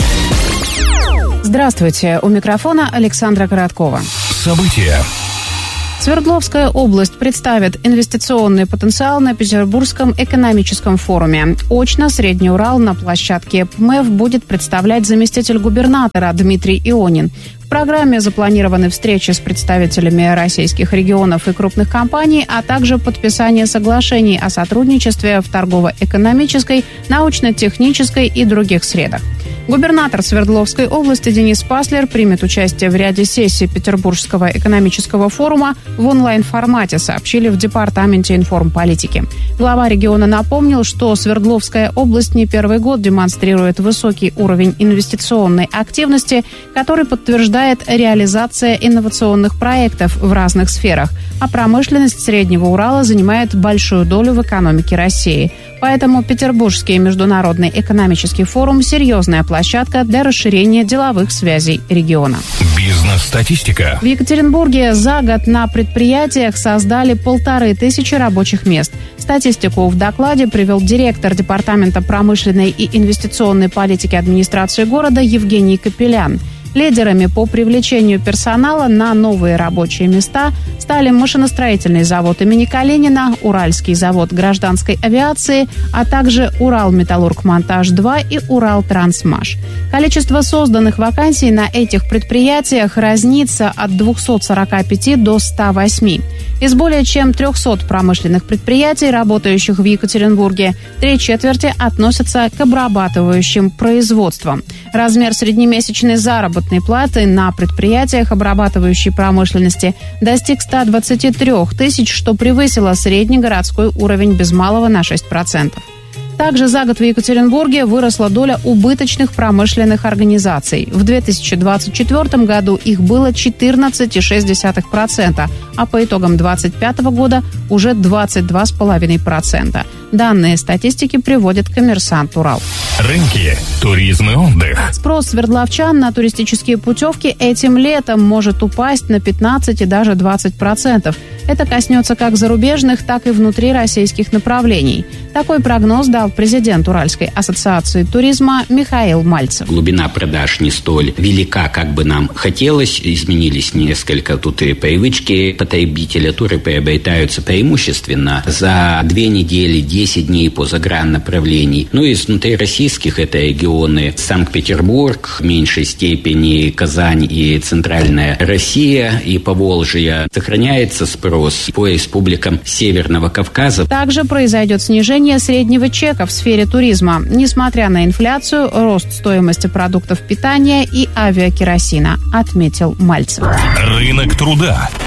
Здравствуйте. У микрофона Александра Короткова. События. Свердловская область представит инвестиционный потенциал на Петербургском экономическом форуме. Очно Средний Урал на площадке ПМЭФ будет представлять заместитель губернатора Дмитрий Ионин. В программе запланированы встречи с представителями российских регионов и крупных компаний, а также подписание соглашений о сотрудничестве в торгово-экономической, научно-технической и других средах. Губернатор Свердловской области Денис Паслер примет участие в ряде сессий Петербургского экономического форума в онлайн-формате, сообщили в Департаменте информполитики. Глава региона напомнил, что Свердловская область не первый год демонстрирует высокий уровень инвестиционной активности, который подтверждает реализация инновационных проектов в разных сферах, а промышленность Среднего Урала занимает большую долю в экономике России. Поэтому Петербургский международный экономический форум – серьезная площадка для расширения деловых связей региона. Бизнес-статистика. В Екатеринбурге за год на предприятиях создали полторы тысячи рабочих мест. Статистику в докладе привел директор Департамента промышленной и инвестиционной политики администрации города Евгений Капелян. Лидерами по привлечению персонала на новые рабочие места стали машиностроительный завод имени Калинина, Уральский завод гражданской авиации, а также Уралметаллургмонтаж-два и Уралтрансмаш. Количество созданных вакансий на этих предприятиях разнится от двухсот сорока пяти до ста восьми. Из более чем трехсот промышленных предприятий, работающих в Екатеринбурге, три четверти относятся к обрабатывающим производствам. Размер среднемесячной заработной платы на предприятиях обрабатывающей промышленности достиг ста двадцати трёх тысяч, что превысило среднегородской уровень без малого на шесть процентов. Также за год в Екатеринбурге выросла доля убыточных промышленных организаций. В две тысячи двадцать четвёртом году их было четырнадцать целых шесть десятых процента, а по итогам две тысячи двадцать пятого года уже двадцать два целых пять десятых процента. Данные статистики приводит «Коммерсант Урал». Рынки, туризм и отдых. Спрос свердловчан на туристические путевки этим летом может упасть на пятнадцать и даже двадцать процентов. Это коснется как зарубежных, так и внутрироссийских направлений. Такой прогноз дал президент Уральской ассоциации туризма Михаил Мальцев. Глубина продаж не столь велика, как бы нам хотелось. Изменились несколько тут и привычки потребителя. Туры приобретаются преимущественно за две недели, десять дней по заграннаправлений. Ну и из внутрироссийских это регионы Санкт-Петербург, в меньшей степени Казань и Центральная Россия и Поволжье. Сохраняется спрос по республикам Северного Кавказа. Также произойдет снижение среднего чека в сфере туризма, несмотря на инфляцию, рост стоимости продуктов питания и авиакеросина, отметил Мальцев. Рынок труда.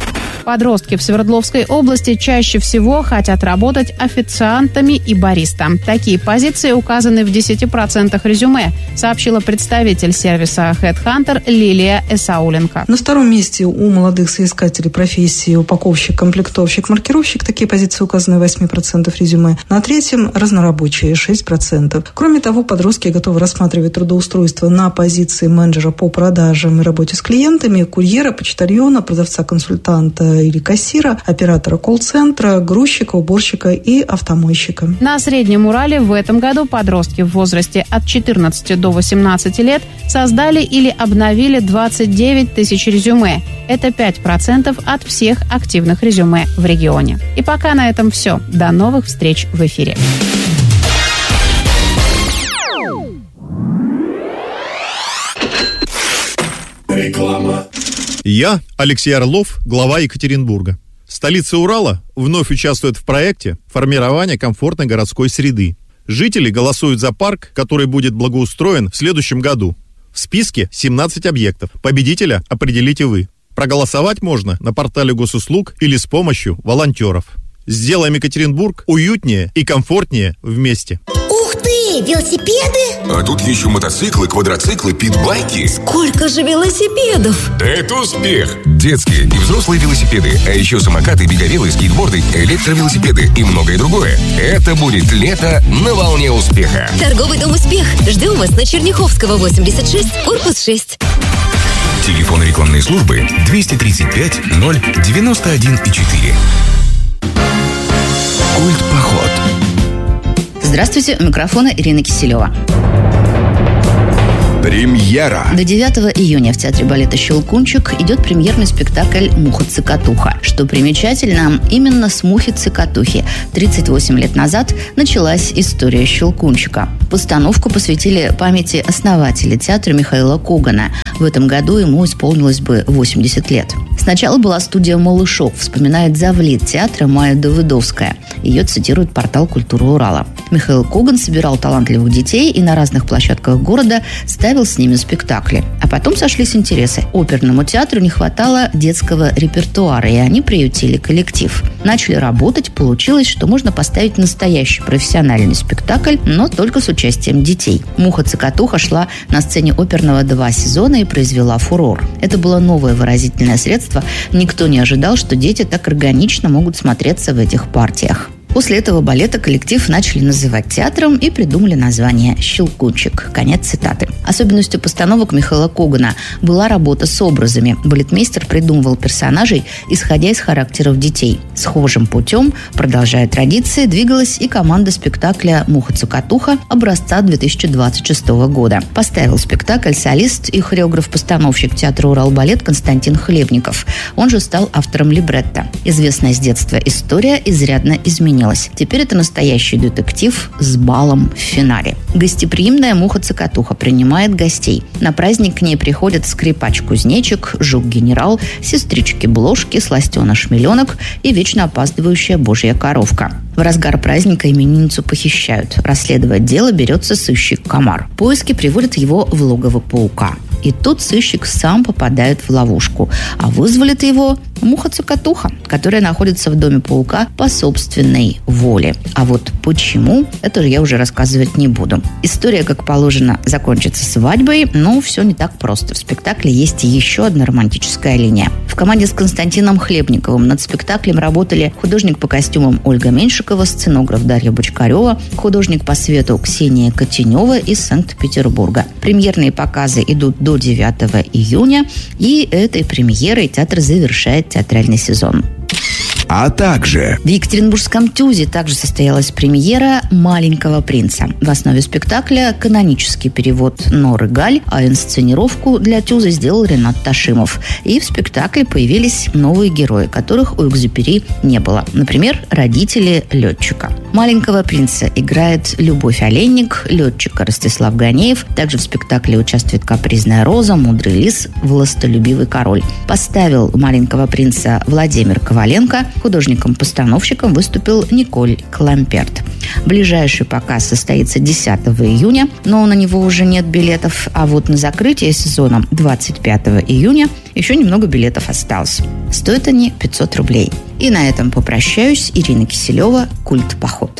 Подростки в Свердловской области чаще всего хотят работать официантами и бариста. Такие позиции указаны в десяти процентах резюме, сообщила представитель сервиса HeadHunter Лилия Эсауленко. На втором месте у молодых соискателей профессии упаковщик, комплектовщик, маркировщик. Такие позиции указаны в восьми процентах резюме. На третьем разнорабочие шесть процентов. Кроме того, подростки готовы рассматривать трудоустройство на позиции менеджера по продажам и работе с клиентами, курьера, почтальона, продавца-консультанта или кассира, оператора колл-центра, грузчика, уборщика и автомойщика. На Среднем Урале в этом году подростки в возрасте от четырнадцати до восемнадцати лет создали или обновили двадцать девять тысяч резюме. Это пять процентов от всех активных резюме в регионе. И пока на этом все. До новых встреч в эфире. Реклама. Я, Алексей Орлов, глава Екатеринбурга. Столица Урала вновь участвует в проекте формирования комфортной городской среды. Жители голосуют за парк, который будет благоустроен в следующем году. В списке семнадцать объектов. Победителя определите вы. Проголосовать можно на портале госуслуг или с помощью волонтеров. Сделаем Екатеринбург уютнее и комфортнее вместе. Ух ты! Велосипеды? А тут еще мотоциклы, квадроциклы, питбайки. Сколько же велосипедов? Это успех! Детские и взрослые велосипеды, а еще самокаты, беговелы, скейтборды, электровелосипеды и многое другое. Это будет лето на волне успеха. Торговый дом «Успех». Ждем вас на Черняховского, восемьдесят шесть, корпус шесть. Телефон рекламной службы двести тридцать пять ноль девяносто один четыре. Культ-поход. Здравствуйте, у микрофона Ирина Киселева. Премьера. До девятого июня в Театре балета «Щелкунчик» идет премьерный спектакль «Муха-цокотуха». Что примечательно, именно с мухи-цокотухи тридцать восемь лет назад началась история «Щелкунчика». Постановку посвятили памяти основателя театра Михаила Когана. В этом году ему исполнилось бы восемьдесят лет. Сначала была студия «Малышов», вспоминает завлит театра Майя Давыдовская. Ее цитирует портал «Культура Урала». Михаил Коган собирал талантливых детей и на разных площадках города ставил с ними спектакли. А потом сошлись интересы. Оперному театру не хватало детского репертуара, и они приютили коллектив. Начали работать, получилось, что можно поставить настоящий профессиональный спектакль, но только с участием детей. «Муха-цокотуха» шла на сцене оперного два сезона и произвела фурор. Это было новое выразительное средство. Никто не ожидал, что дети так органично могут смотреться в этих партиях. После этого балета коллектив начали называть театром и придумали название «Щелкунчик». Конец цитаты. Особенностью постановок Михаила Когана была работа с образами. Балетмейстер придумывал персонажей, исходя из характеров детей. Схожим путем, продолжая традиции, двигалась и команда спектакля «Муха-цокотуха» образца две тысячи двадцать шестого года. Поставил спектакль солист и хореограф-постановщик театра «Уралбалет» Константин Хлебников. Он же стал автором либретто. Известная с детства история изрядно изменилась. Теперь это настоящий детектив с балом в финале. Гостеприимная муха-цокотуха принимает гостей. На праздник к ней приходят скрипач-кузнечик, жук-генерал, сестрички-бложки, сластена-шмеленок и вечно опаздывающая божья коровка. В разгар праздника именинницу похищают. Расследовать дело берется сыщик-комар. Поиски приводят его в логово паука. И тут сыщик сам попадает в ловушку. А вызволит его муха-цокотуха, которая находится в доме паука по собственной воле. А вот почему, это я уже рассказывать не буду. История, как положено, закончится свадьбой, но все не так просто. В спектакле есть еще одна романтическая линия. В команде с Константином Хлебниковым над спектаклем работали художник по костюмам Ольга Меньшикова, сценограф Дарья Бочкарева, художник по свету Ксения Котенева из Санкт-Петербурга. Премьерные показы идут до девятого июня, и этой премьерой театр завершает театральный сезон. А также в Екатеринбургском ТЮЗе также состоялась премьера «Маленького принца». В основе спектакля канонический перевод Норы Галь, а инсценировку для ТЮЗа сделал Ренат Ташимов. И в спектакле появились новые герои, которых у Экзюпери не было. Например, родители летчика. Маленького принца играет Любовь Олейник, летчик Ростислав Ганеев. Также в спектакле участвует капризная Роза, мудрый лис, властолюбивый король. Поставил Маленького принца Владимир Коваленко. Художником-постановщиком выступил Николь Кламперт. Ближайший показ состоится десятого июня, но на него уже нет билетов. А вот на закрытие сезона двадцать пятого июня еще немного билетов осталось. Стоят они пятьсот рублей. И на этом попрощаюсь. Ирина Киселева, «Культ-поход».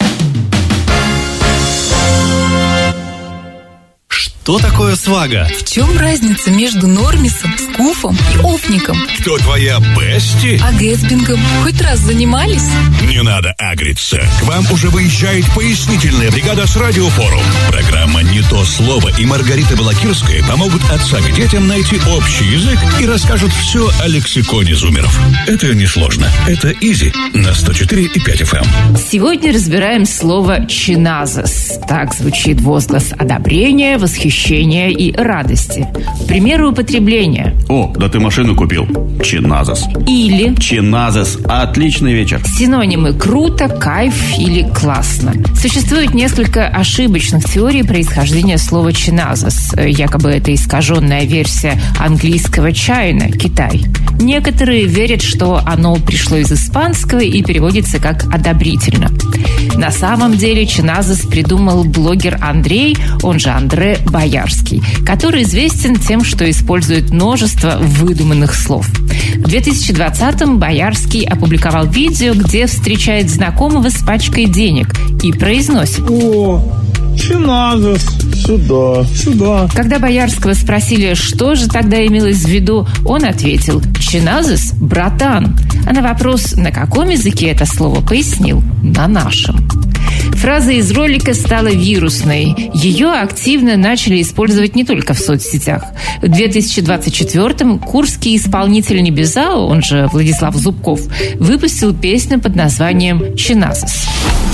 Что такое свага? В чем разница между нормисом, скуфом и офником? Кто твоя бести? А гэтсбингом хоть раз занимались? Не надо агриться. К вам уже выезжает пояснительная бригада с Радиофорум. Программа «Не то слово» и Маргарита Балакирская помогут отцам и детям найти общий язык и расскажут все о лексиконе зумеров. Это несложно. Это изи на сто четыре и пять эф эм. Сегодня разбираем слово «чиназис». Так звучит возглас одобрения, восхищения и радости. Примеры употребления. О, да ты машину купил. Чиназис. Или Чиназис. Отличный вечер. Синонимы «круто», «кайф» или «классно». Существует несколько ошибочных теорий происхождения слова «чиназис». Якобы это искаженная версия английского «China» – Китай. Некоторые верят, что оно пришло из испанского и переводится как «одобрительно». На самом деле чиназис придумал блогер Андрей, он же Андре Боярский, который известен тем, что использует множество выдуманных слов. В две тысячи двадцатом Боярский опубликовал видео, где встречает знакомого с пачкой денег и произносит: «О, чиназис, сюда, сюда». Когда Боярского спросили, что же тогда имелось в виду, он ответил: «Чиназис, братан». А на вопрос, на каком языке это слово, пояснил: на нашем. Фраза из ролика стала вирусной. Ее активно начали использовать не только в соцсетях. В две тысячи двадцать четвёртом курский исполнитель Небезао, он же Владислав Зубков, выпустил песню под названием «Чиназис».